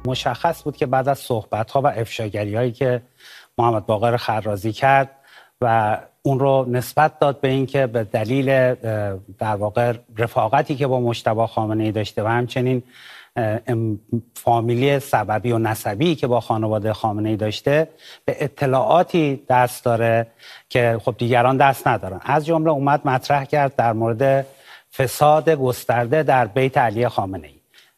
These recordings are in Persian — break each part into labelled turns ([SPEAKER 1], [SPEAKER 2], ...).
[SPEAKER 1] مشخص بود که بعد از صحبت‌ها و افشاگری‌هایی که محمد باقر خرازی کرد و اون رو نسبت داد به اینکه به دلیل در واقع رفاقتی که با مجتبی خامنه‌ای داشته و همچنین فامیلی سببی و نسبی که با خانواده خامنه‌ای داشته به اطلاعاتی دست داره که خب دیگران دست ندارن. از جمله اومد مطرح کرد در مورد فساد گسترده در بیت علی خامنه‌ای.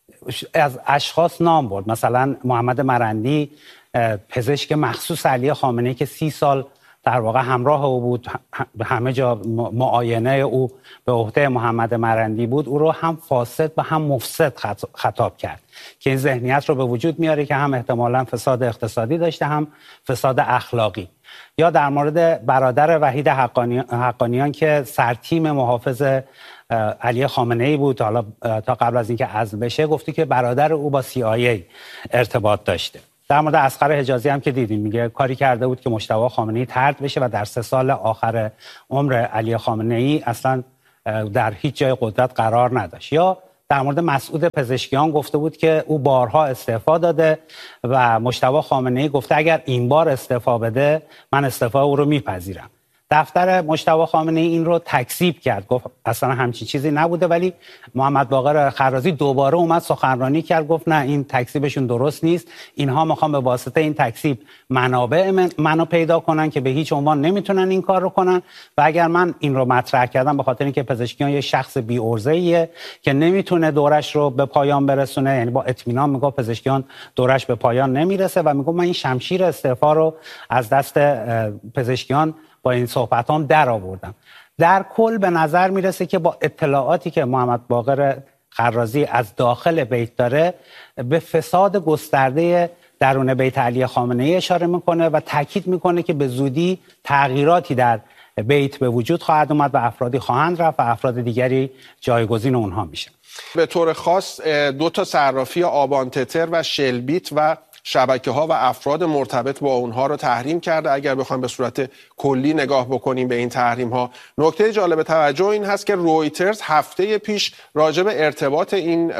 [SPEAKER 1] از اشخاص نام برد، مثلا محمد مرندی پزشک مخصوص علی خامنه‌ای که 30 سال در واقع همراه او بود، همه جا معاینه او به عهده محمد مرندی بود، او رو هم فاسد و هم مفسد خطاب کرد که این ذهنیت رو به وجود میاره که هم احتمالاً فساد اقتصادی داشته هم فساد اخلاقی. یا در مورد برادر وحید حقانیان که سرتیم محافظ علی خامنه‌ای بود، حالا تا قبل از اینکه عزل بشه، گفتی که برادر او با CIA ارتباط داشته. در مورد اصغر حجازی هم که دیدیم میگه کاری کرده بود که مجتبی خامنه‌ای طرد بشه و در 3 سال آخر عمر علی خامنه‌ای اصلا در هیچ جای قدرت قرار نداشت. یا در مورد مسعود پزشکیان گفته بود که او بارها استعفا داده و مجتبی خامنه‌ای گفته اگر این بار استعفا بده من استعفا او رو میپذیرم. دفتر مجتبی خامنه‌ای این رو تکذیب کرد، گفت اصلا همچین چیزی نبوده، ولی محمد باقر خرازی دوباره اومد سخنرانی کرد، گفت نه این تکذیبشون درست نیست، اینها میخوان به واسطه این تکذیب منابع منو پیدا کنن که به هیچ عنوان نمیتونن این کار رو کنن و اگر من این رو مطرح کردم به خاطر اینکه پزشکیان یه شخص بی عرضه‌ایه که نمیتونه دورش رو به پایان برسونه، یعنی با اطمینان میگه پزشکیان دورش به پایان نمیرسه و میگه من این شمشیر استعفا رو از دست پزشکیان با این صحبتام در آوردم. در کل به نظر میرسه که با اطلاعاتی که محمد باقر خرازی از داخل بیت داره به فساد گسترده درون بیت علی خامنه‌ای اشاره میکنه و تاکید میکنه که به زودی تغییراتی در بیت به وجود خواهد اومد و افرادی خواهند رفت و افراد دیگری جایگزین اونها میشن.
[SPEAKER 2] به طور خاص 2 تا صرافی آبان تتر و شلبیت و شبکه‌ها و افراد مرتبط با اونها رو تحریم کرده. اگر بخوایم به صورت کلی نگاه بکنیم به این تحریم‌ها، نکته جالب توجه این هست که رویترز هفته پیش راجع به ارتباط این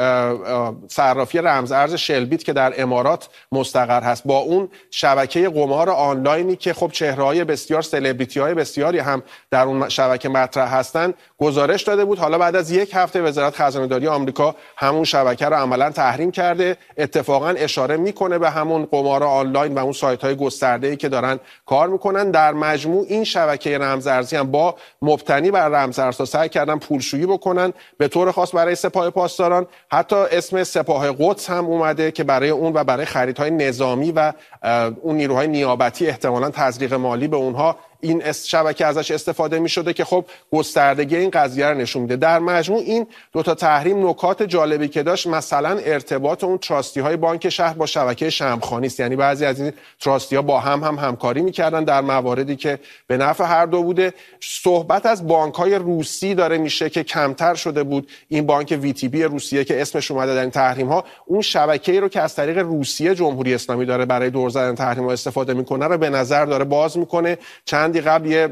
[SPEAKER 2] صرافی رمزارز شلبیت که در امارات مستقر هست با اون شبکه قمار آنلاینی که خب چهره‌های بسیار سلبریتی‌های بسیاری هم در اون شبکه مطرح هستن گزارش داده بود. حالا بعد از 1 هفته وزارت خزانه‌داری آمریکا همون شبکه رو عملاً تحریم کرده. اتفاقاً اشاره می‌کنه به همون قمار آنلاین و اون سایت‌های گسترده‌ای که دارن کار میکنن. در مجموع این شبکه رمزارزی هم با مبتنی بر رمزارزها سعی کردن پولشویی بکنن، به طور خاص برای سپاه پاسداران. حتی اسم سپاه قدس هم اومده که برای اون و برای خریدهای نظامی و اون نیروهای نیابتی احتمالاً تزریق مالی به اونها این شبکه ازش استفاده می شده که خب گستردگی این قضیه رو نشون میده. در مجموع این 2 تا تحریم نکات جالبی که داشت مثلا ارتباط اون تراستی های بانک شهر با شبکه شمخانی است، یعنی بعضی از این تراستی ها با هم همکاری میکردن در مواردی که به نفع هر دو بوده. صحبت از بانک های روسی داره میشه که کمتر شده بود. این بانک VTB روسیه که اسمش اومده در این تحریم ها، اون شبکه‌ای رو که از طریق روسیه جمهوری اسلامی داره برای دور زدن تحریم ها استفاده میکنه رو به نظر داره باز میکنه. چندی قبل یه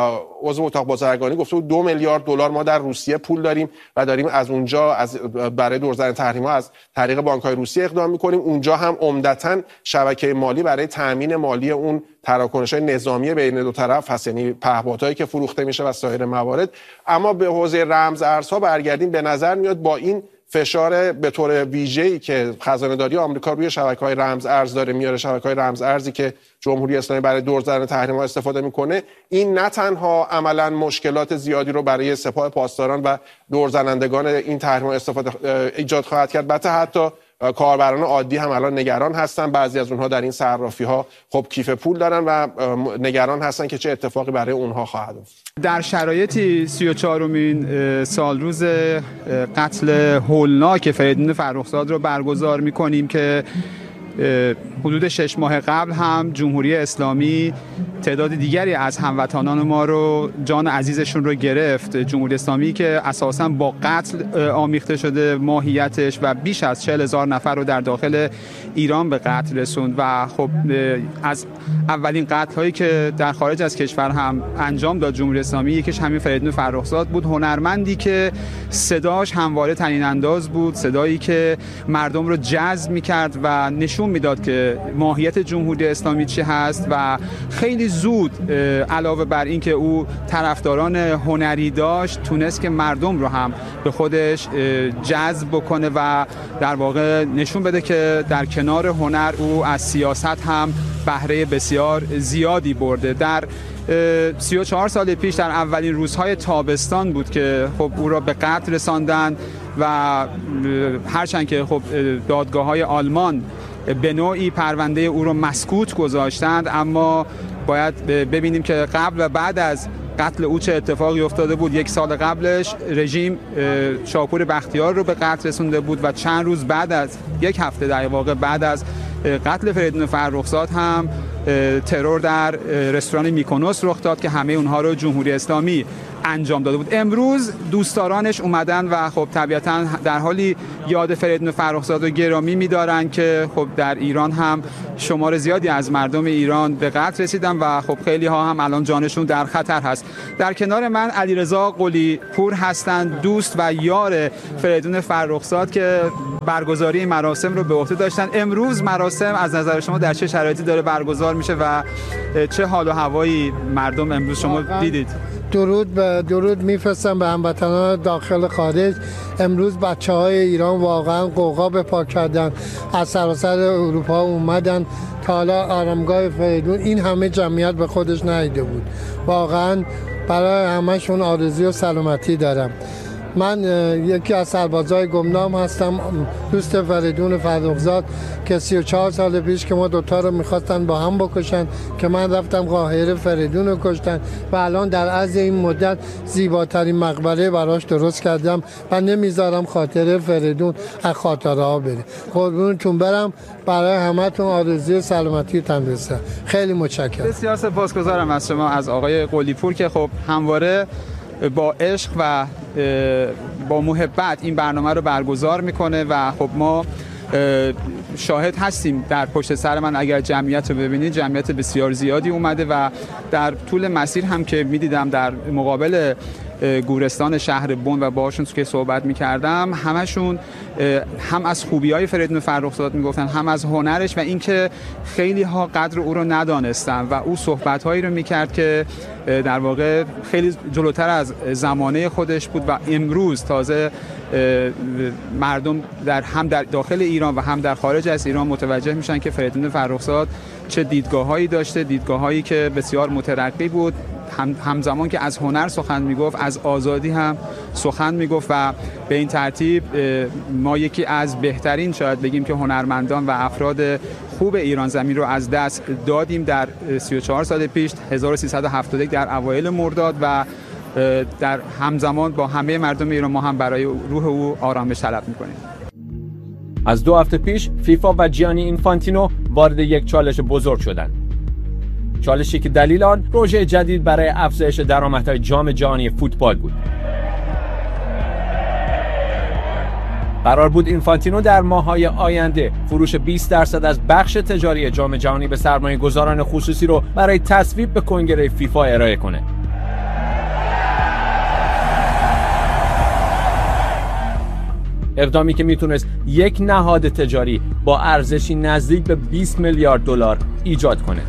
[SPEAKER 2] عضو اتاق بازرگانی گفته بود 2 میلیارد دلار ما در روسیه پول داریم و داریم از اونجا برای دور زدن تحریم ها از طریق بانک‌های روسیه اقدام میکنیم. اونجا هم عمدتاً شبکه مالی برای تامین مالی اون تراکنش‌های نظامی بین دو طرف هست، یعنی پهپادهایی که فروخته میشه و سایر موارد. اما به حوزه رمزارزها برگردیم، به نظر میاد با این فشار به طور ویژه‌ای که خزانه‌داری آمریکا روی شبکه‌های رمزارز داره میاره، شبکه‌های رمزارزی که جمهوری اسلامی برای دور زدن تحریم‌ها استفاده میکنه، این نه تنها عملاً مشکلات زیادی رو برای سپاه پاسداران و دور زنندگان این تحریم‌ها ایجاد خواهد کرد، بلکه حتی کاربران عادی هم الان نگران هستن. بعضی از اونها در این صرافی‌ها خب کیف پول دارن و نگران هستن که چه اتفاقی برای اونها خواهد افتاد.
[SPEAKER 3] در شرایطی 34مین سالروز قتل هولناک فریدون فرخزاد رو برگزار می‌کنیم که حدود 6 ماه قبل هم جمهوری اسلامی تعداد دیگری از هموطنان ما رو جان عزیزشون رو گرفت. جمهوری اسلامی که اساساً با قتل آمیخته شده ماهیتش و بیش از 40,000 نفر رو در داخل ایران به قتل رسوند و خب از اولین قتل هایی که در خارج از کشور هم انجام داد جمهوری اسلامی یکیش همین فریدون فرخزاد بود، هنرمندی که صداش همواره طنین انداز بود، صدایی که مردم رو جذب می‌کرد و نشون میداد که ماهیت جمهوری اسلامی چی هست و خیلی زود علاوه بر این که او طرفداران هنری داشت تونست که مردم رو هم به خودش جذب بکنه و در واقع نشون بده که در کنار هنر او از سیاست هم بهره بسیار زیادی برده. در 34 سال پیش در اولین روزهای تابستان بود که خب او را به قتل رساندند و هرچند که خب دادگاه‌های آلمان به نوعی پرونده او رو مسکوت گذاشتند، اما باید ببینیم که قبل و بعد از قتل او چه اتفاقی افتاده بود. 1 سال قبلش رژیم شاپور بختیار رو به قتل رسونده بود و چند روز بعد از 1 هفته در واقع بعد از قتل فریدون فرخزاد هم ترور در رستوران میکونوس رخ داد که همه اونها رو جمهوری اسلامی انجام داده بود. امروز دوستدارانش اومدن و خب طبیعتاً در حالی یاد فریدون فرخزاد رو گرامی می‌دارن که خب در ایران هم شمار زیادی از مردم ایران به قتل رسیدن و خب خیلی ها هم الان جانشون در خطر هست. در کنار من علیرضا قلی پور هستند، دوست و یار فریدون فرخزاد که برگزاری مراسم رو به عهده داشتن. امروز مراسم از نظر شما در چه شرایطی داره برگزار میشه و چه حال و هوایی مردم امروز شما دیدید؟
[SPEAKER 4] درود میفرستم به هموطنان داخل خارج. امروز بچه‌های ایران واقعا قوقا به پا کردن، از سراسر اروپا اومدن تا حالا آرامگاه فریدون این همه جمعیت به خودش ندیده بود. واقعا برای همه‌شون آرزوی و سلامتی دارم. من یکی از سربازای گمنام هستم، دوست فریدون فرخزاد که 34 سال پیش که ما دوتا رو میخواستن با هم بکشن که من رفتم قاهره فریدون رو کشتن و الان در عرض این مدت زیباترین مقبره براش درست کردم و نمیذارم خاطره فریدون از خاطره ها بره. قربونتون برم، برای همتون آرزوی سلامتی و تندرستی. خیلی متشکرم.
[SPEAKER 3] بسیار سپاسگزارم از شما، از آقای قلی پور که خب همواره با عشق و با محبت این برنامه رو برگزار میکنه و خب ما شاهد هستیم. در پشت سر من اگر جمعیت رو ببینید، جمعیت بسیار زیادی اومده و در طول مسیر هم که میدیدم در مقابل گورستان شهر بن و باهاشون که صحبت میکردم، همشون هم از خوبی‌های فریدون فرخزاد میگفتن، هم از هنرش و اینکه خیلی ها قدر او رو ندانستن و او صحبت‌هایی رو میکرد که در واقع خیلی جلوتر از زمانه خودش بود و امروز تازه مردم هم در داخل ایران و هم در خارج از ایران متوجه میشن که فریدون فرخزاد چه دیدگاه‌هایی داشته، دیدگاه‌هایی که بسیار مترقی بود، همزمان که از هنر سخن میگفت از آزادی هم سخن میگفت و به این ترتیب ما یکی از بهترین شاید بگیم که هنرمندان و افراد خوب ایران زمین رو از دست دادیم در 34 سال پیش 1371 در اوایل مرداد و در همزمان با همه مردم ایران ما هم برای روح او آرامش طلب میکنیم.
[SPEAKER 5] از 2 هفته پیش فیفا و جیانی اینفانتینو وارد یک چالش بزرگ شدند. چالشی که دلیل آن پروژه جدید برای افزایش درآمدهای جام جهانی فوتبال بود. قرار بود اینفانتینو در ماه‌های آینده فروش 20% از بخش تجاری جام جهانی به سرمایه‌گذاران خصوصی رو برای تصویب به کنگره فیفا ارائه کنه. اقدامی که میتونست یک نهاد تجاری با ارزشی نزدیک به 20 میلیارد دلار ایجاد کنه.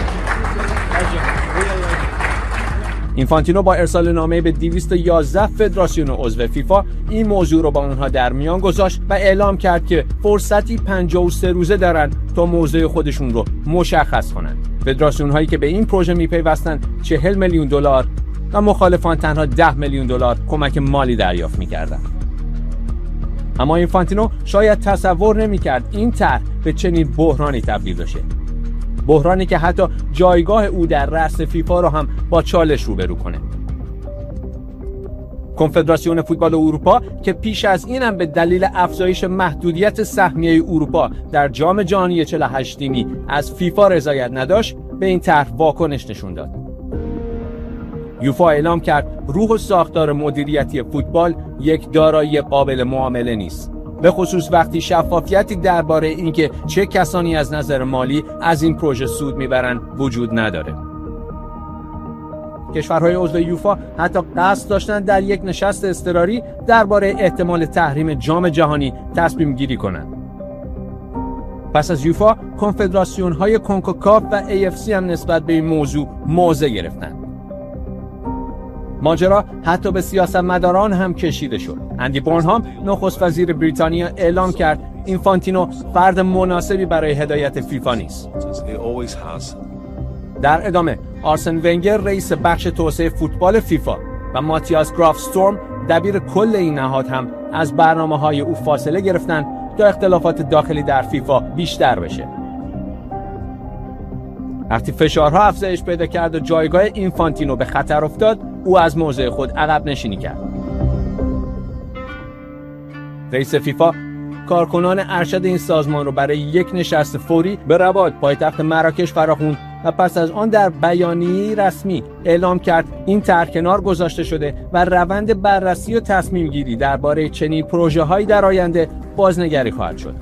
[SPEAKER 5] اینفانتینو با ارسال نامه به 211 فدراسیون عضو فیفا این موضوع رو با اونها در میان گذاشت و اعلام کرد که فرصتی 53 روزه دارن تا موضع خودشون رو مشخص کنن. فدراسیون هایی که به این پروژه میپیوستن 40 میلیون دلار و مخالفان تنها 10 میلیون دلار کمک مالی دریافت میکردن. اما اینفانتینو شاید تصور نمیکرد این طرح به چنین بحرانی تبدیل بشه. بحرانی که حتی جایگاه او در رأس فیفا رو هم با چالش روبرو کنه. کنفدراسیون فوتبال اروپا که پیش از این هم به دلیل افزایش محدودیت سهمیه اروپا در جام جهانی 48 تیمی از فیفا رضایت نداشت، به این طرح واکنش نشون داد. یوفا اعلام کرد روح و ساختار مدیریتی فوتبال یک دارایی قابل معامله نیست، به خصوص وقتی شفافیتی درباره اینکه چه کسانی از نظر مالی از این پروژه سود میبرند وجود نداره. کشورهای عضو یوفا حتی قصد داشتن در یک نشست اضطراری درباره احتمال تحریم جام جهانی تصمیم گیری کنند. پس از یوفا، کنفدراسیون‌های کنکاکاف و AFC هم نسبت به این موضوع موضع گرفتند. ماجرا حتی به سیاستمداران هم کشیده شد. اندی بورنهام، نخست وزیر بریتانیا، اعلام کرد اینفانتینو فرد مناسبی برای هدایت فیفا نیست. در ادامه، آرسن ونگر رئیس بخش توسعه فوتبال فیفا و ماتیاس گراف استورم دبیر کل این نهاد هم از برنامه‌های او فاصله گرفتند تا اختلافات داخلی در فیفا بیشتر بشه. وقتی فشارها افزایش پیدا کرد و جایگاه اینفانتینو به خطر افتاد، او از موضع خود عقب نشینی کرد. رئیس فیفا کارکنان ارشد این سازمان رو برای یک نشست فوری به رباط پایتخت مراکش فراخوند و پس از آن در بیانیه رسمی اعلام کرد این طرح کنار گذاشته شده و روند بررسی و تصمیم گیری درباره چنین پروژه‌هایی در آینده بازنگری خواهد شد.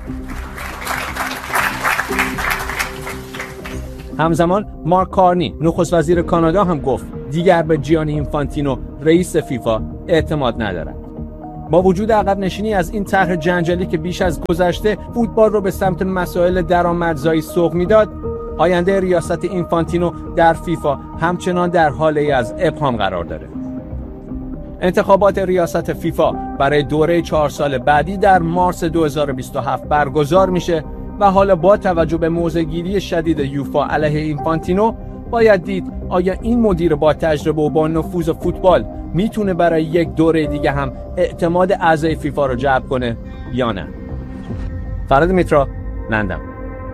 [SPEAKER 5] همزمان مارک کارنی، نخست وزیر کانادا، هم گفت دیگر به جیانی اینفانتینو رئیس فیفا اعتماد ندارد. با وجود عقب نشینی از این طرح جنجالی که بیش از گذشته فوتبال رو به سمت مسائل درآمدزایی سوق میداد، آینده ریاست اینفانتینو در فیفا همچنان در حاله از ابهام قرار داره. انتخابات ریاست فیفا برای دوره 4 سال بعدی در مارس 2027 برگزار میشه و حالا با توجه به موضع‌گیری شدید یوفا علیه اینفانتینو باید دید آیا این مدیر با تجربه و با نفوذ فوتبال میتونه برای یک دوره دیگه هم اعتماد اعضای فیفا رو جلب کنه یا نه. فراد میترا، لندن.